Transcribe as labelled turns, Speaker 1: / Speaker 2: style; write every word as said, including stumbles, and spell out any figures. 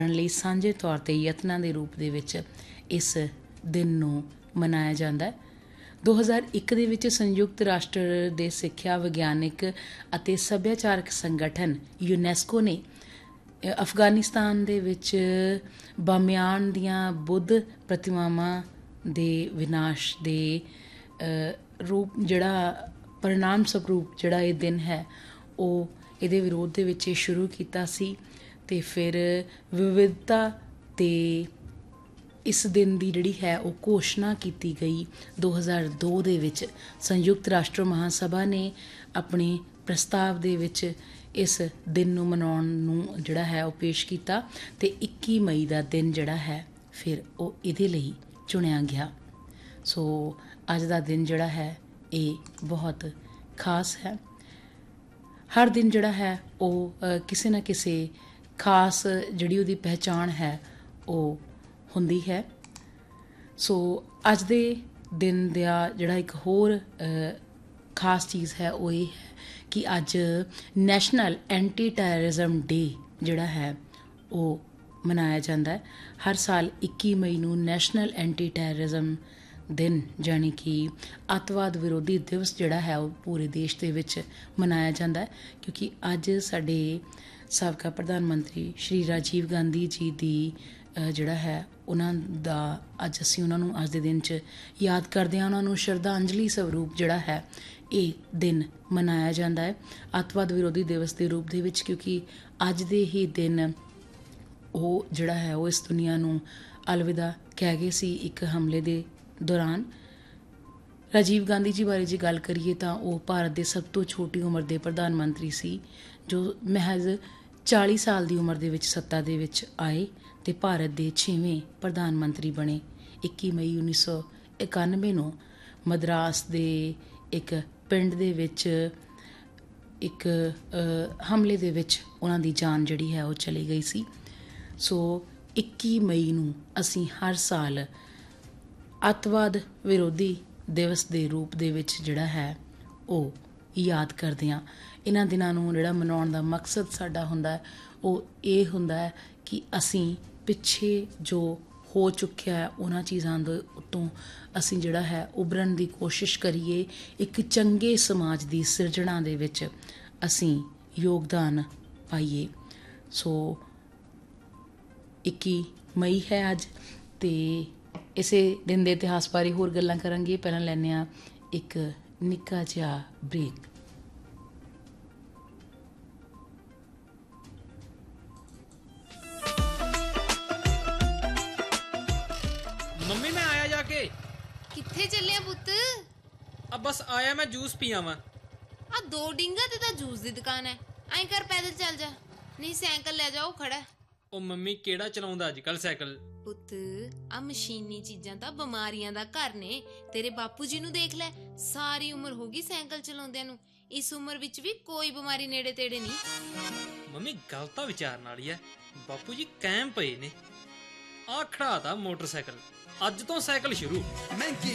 Speaker 1: ਲਈ ਸਾਂਝੇ ਤੌਰ 'ਤੇ ਯਤਨਾਂ ਦੇ ਰੂਪ ਦੇ ਵਿੱਚ ਇਸ ਦਿਨ ਨੂੰ ਮਨਾਇਆ ਜਾਂਦਾ ਹੈ। ਦੋ ਹਜ਼ਾਰ ਇੱਕ ਦੇ ਵਿੱਚ ਸੰਯੁਕਤ ਰਾਸ਼ਟਰ ਦੇ ਸਿੱਖਿਆ ਵਿਗਿਆਨਿਕ ਅਤੇ ਸੱਭਿਆਚਾਰਕ ਸੰਗਠਨ ਯੂਨੈਸਕੋ ਨੇ ਅਫਗਾਨਿਸਤਾਨ ਦੇ ਵਿੱਚ ਬਾਮਿਆਨ ਦੀਆਂ ਬੁੱਧ ਪ੍ਰਤਿਮਾਵਾਂ ਦੇ ਵਿਨਾਸ਼ ਦੇ ਰੂਪ ਜਿਹੜਾ ਪਰਿਣਾਮ ਸਰੂਪ ਜਿਹੜਾ ਇਹ ਦਿਨ ਹੈ ਉਹ ਇਹਦੇ ਵਿਰੋਧ ਦੇ ਵਿੱਚ ਸ਼ੁਰੂ ਕੀਤਾ ਸੀ ਅਤੇ ਫਿਰ ਵਿਵਿਧਤਾ ਅਤੇ ਇਸ ਦਿਨ ਦੀ ਜਿਹੜੀ ਹੈ ਉਹ ਘੋਸ਼ਣਾ ਕੀਤੀ ਗਈ ਦੋ ਹਜ਼ਾਰ ਦੋ ਦੇ ਵਿੱਚ। ਸੰਯੁਕਤ ਰਾਸ਼ਟਰ ਮਹਾਸਭਾ ਨੇ ਆਪਣੇ ਪ੍ਰਸਤਾਵ ਦੇ ਵਿੱਚ ਇਸ ਦਿਨ ਨੂੰ ਮਨਾਉਣ ਨੂੰ ਜਿਹੜਾ ਹੈ ਉਹ ਪੇਸ਼ ਕੀਤਾ ਅਤੇ ਇੱਕੀ ਮਈ ਦਾ ਦਿਨ ਜਿਹੜਾ ਹੈ ਫਿਰ ਉਹ ਇਹਦੇ ਲਈ ਚੁਣਿਆ ਗਿਆ। ਸੋ ਅੱਜ ਦਾ ਦਿਨ ਜਿਹੜਾ ਹੈ ਇਹ ਬਹੁਤ ਖਾਸ ਹੈ। ਹਰ ਦਿਨ ਜਿਹੜਾ ਹੈ ਉਹ ਕਿਸੇ ਨਾ ਕਿਸੇ ਖਾਸ ਜਿਹੜੀ ਉਹਦੀ ਪਹਿਚਾਣ ਹੈ ਉਹ ਹੁੰਦੀ ਹੈ। ਸੋ ਅੱਜ ਦੇ ਦਿਨ ਦਾ ਜਿਹੜਾ ਇੱਕ ਹੋਰ ਖਾਸ ਚੀਜ਼ ਹੈ ਉਹ ਇਹ ਹੈ ਕਿ ਅੱਜ ਨੈਸ਼ਨਲ ਐਂਟੀ ਟੈਰਰਿਜ਼ਮ ਡੇ ਜਿਹੜਾ ਹੈ ਉਹ ਮਨਾਇਆ ਜਾਂਦਾ ਹੈ। ਹਰ ਸਾਲ ਇੱਕੀ ਮਈ ਨੂੰ ਨੈਸ਼ਨਲ ਐਂਟੀ ਟੈਰਰਿਜ਼ਮ ਦਿਨ ਜਾਣੀ ਕਿ ਅੱਤਵਾਦ ਵਿਰੋਧੀ ਦਿਵਸ ਜਿਹੜਾ ਹੈ ਉਹ ਪੂਰੇ ਦੇਸ਼ ਦੇ ਵਿੱਚ ਮਨਾਇਆ ਜਾਂਦਾ ਹੈ, ਕਿਉਂਕਿ ਅੱਜ ਸਾਡੇ ਸਾਬਕਾ ਪ੍ਰਧਾਨ ਮੰਤਰੀ ਸ਼੍ਰੀ ਰਾਜੀਵ ਗਾਂਧੀ ਜੀ ਦੀ ਜਿਹੜਾ ਹੈ ਉਹਨਾਂ ਦਾ ਅੱਜ ਅਸੀਂ ਉਹਨਾਂ ਨੂੰ ਅੱਜ ਦੇ ਦਿਨ 'ਚ ਯਾਦ ਕਰਦੇ ਹਾਂ। ਉਹਨਾਂ ਨੂੰ ਸ਼ਰਧਾਂਜਲੀ ਸਰੂਪ ਜਿਹੜਾ ਹੈ ਇਹ ਦਿਨ ਮਨਾਇਆ ਜਾਂਦਾ ਹੈ ਅੱਤਵਾਦ ਵਿਰੋਧੀ ਦਿਵਸ ਦੇ ਰੂਪ ਦੇ ਵਿੱਚ, ਕਿਉਂਕਿ ਅੱਜ ਦੇ ਹੀ ਦਿਨ ਉਹ ਜਿਹੜਾ ਹੈ ਉਹ ਇਸ ਦੁਨੀਆ ਨੂੰ ਅਲਵਿਦਾ ਕਹਿ ਗਏ ਸੀ ਇੱਕ ਹਮਲੇ ਦੇ ਦੌਰਾਨ। ਰਾਜੀਵ ਗਾਂਧੀ ਜੀ ਬਾਰੇ ਜੇ ਗੱਲ ਕਰੀਏ ਤਾਂ ਉਹ ਭਾਰਤ ਦੇ ਸਭ ਤੋਂ ਛੋਟੀ ਉਮਰ ਦੇ ਪ੍ਰਧਾਨ ਮੰਤਰੀ ਸੀ ਜੋ ਮਹਿਜ਼ ਚਾਲੀ ਸਾਲ ਦੀ ਉਮਰ ਦੇ ਵਿੱਚ ਸੱਤਾ ਦੇ ਵਿੱਚ ਆਏ ਅਤੇ ਭਾਰਤ ਦੇ ਛੇਵੇਂ ਪ੍ਰਧਾਨ ਮੰਤਰੀ ਬਣੇ। ਇੱਕੀ ਮਈ ਉੱਨੀ ਸੌ ਇਕਾਨਵੇਂ ਨੂੰ ਮਦਰਾਸ ਦੇ ਇੱਕ ਪਿੰਡ ਦੇ ਵਿੱਚ ਇੱਕ ਹਮਲੇ ਦੇ ਵਿੱਚ ਉਹਨਾਂ ਦੀ ਜਾਨ ਜਿਹੜੀ ਹੈ ਉਹ ਚਲੀ ਗਈ ਸੀ। ਸੋ ਇੱਕੀ ਮਈ ਨੂੰ ਅਸੀਂ ਹਰ ਸਾਲ ਅੱਤਵਾਦ ਵਿਰੋਧੀ ਦਿਵਸ ਦੇ ਰੂਪ ਦੇ ਵਿੱਚ ਜਿਹੜਾ ਹੈ ਉਹ ਯਾਦ ਕਰਦੇ ਹਾਂ। ਇਹਨਾਂ ਦਿਨਾਂ ਨੂੰ ਜਿਹੜਾ ਮਨਾਉਣ ਦਾ ਮਕਸਦ ਸਾਡਾ ਹੁੰਦਾ ਉਹ ਇਹ ਹੁੰਦਾ ਹੈ ਕਿ ਅਸੀਂ ਪਿੱਛੇ ਜੋ ਹੋ ਚੁੱਕਿਆ ਹੈ ਉਹਨਾਂ ਚੀਜ਼ਾਂ ਦੇ ਉੱਤੋਂ ਅਸੀਂ ਜਿਹੜਾ ਹੈ ਉਭਰਨ ਦੀ ਕੋਸ਼ਿਸ਼ ਕਰੀਏ, ਇੱਕ ਚੰਗੇ ਸਮਾਜ ਦੀ ਸਿਰਜਣਾ ਦੇ ਵਿੱਚ ਅਸੀਂ ਯੋਗਦਾਨ ਪਾਈਏ। ਸੋ ਇੱਕੀ ਮਈ ਹੈ ਅੱਜ ਅਤੇ ਇਸੇ ਦਿਨ ਦੇ ਇਤਿਹਾਸ ਬਾਰੇ ਹੋਰ ਗੱਲਾਂ ਕਰਾਂਗੇ। ਪਹਿਲਾਂ ਲੈਂਦੇ ਹਾਂ ਇੱਕ ਨਿੱਕਾ ਜਿਹਾ ਬ੍ਰੇਕ।
Speaker 2: ਮੰਮੀ ਮੈਂ ਆਇਆ ਜਾ ਕੇ।
Speaker 3: ਕਿੱਥੇ ਚੱਲਿਆ ਪੁੱਤ?
Speaker 2: ਆ ਬਸ ਆਇਆ ਮੈਂ ਜੂਸ ਪੀਆ ਵਾ।
Speaker 3: ਆ ਦੋ ਡਿੰਗਾ ਤੇ ਤਾਂ ਜੂਸ ਦੀ ਦੁਕਾਨ ਹੈ, ਐਂ ਕਰ ਪੈਦਲ ਚੱਲ ਜਾ, ਨਹੀਂ ਸਾਈਕਲ ਲੈ ਜਾ ਉਹ ਖੜਾ।
Speaker 2: ਉਹ ਮੰਮੀ ਕਿਹੜਾ ਚਲਾਉਂਦਾ ਅੱਜ ਕੱਲ ਸਾਈਕਲ?
Speaker 3: ਪੁੱਤ ਆ ਮਸ਼ੀਨੀ ਚੀਜ਼ਾਂ ਤਾਂ ਬਿਮਾਰੀਆਂ ਦਾ ਘਰ ਨੇ। ਤੇਰੇ ਬਾਪੂ ਜੀ ਨੂੰ ਦੇਖ ਲੈ, ਸਾਰੀ ਉਮਰ ਹੋ ਗਈ ਸਾਈਕਲ ਚਲਾਉਂਦਿਆਂ ਨੂੰ, ਇਸ ਉਮਰ ਵਿੱਚ ਵੀ ਕੋਈ ਬਿਮਾਰੀ ਨੇੜੇ ਤੇੜੇ ਨਹੀਂ।
Speaker 2: ਮੰਮੀ ਗੱਲ ਤਾਂ ਵਿਚਾਰਨ ਵਾਲੀ ਹੈ, ਬਾਪੂ ਜੀ ਕਾਇਮ ਪਏ ਨੇ। ਆ ਖੜਾਤਾ ਮੋਟਰਸਾਈਕਲ, ਅੱਜ ਤੋਂ ਸਾਈਕਲ ਸ਼ੁਰੂ।